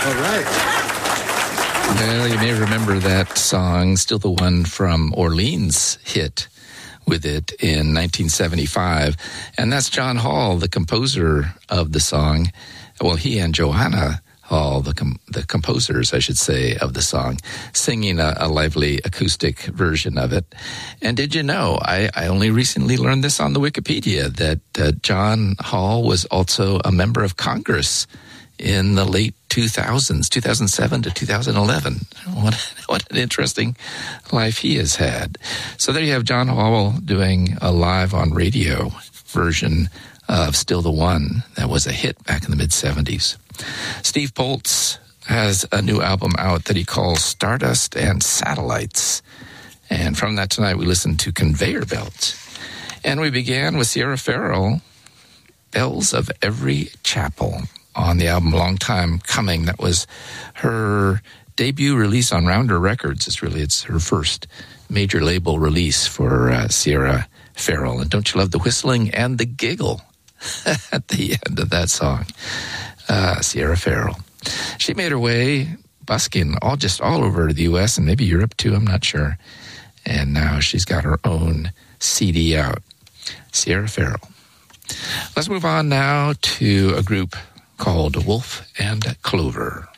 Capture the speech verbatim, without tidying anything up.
All right. Well, you may remember that song, Still the One, from Orleans hit with it in nineteen seventy-five. And that's John Hall, the composer of the song. Well, he and Joanna Hall, the com- the composers, I should say, of the song, singing a, a lively acoustic version of it. And did you know, I, I only recently learned this on the Wikipedia, that uh, John Hall was also a member of Congress in the late two thousands, two thousand seven to two thousand eleven. What, what an interesting life he has had. So there you have John Hall doing a live on radio version of Still the One. That was a hit back in the mid-seventies. Steve Poltz has a new album out that he calls Stardust and Satellites. And from that tonight, we listened to Conveyor Belt. And we began with Sierra Farrell, Bells of Every Chapel, on the album Long Time Coming. That was her debut release on Rounder Records. It's really, it's her first major label release for uh, Sierra Farrell. And don't you love the whistling and the giggle at the end of that song? Uh, Sierra Farrell. She made her way busking all just all over the U S and maybe Europe too, I'm not sure. And now she's got her own C D out. Sierra Farrell. Let's move on now to a group called Wolf and Clover.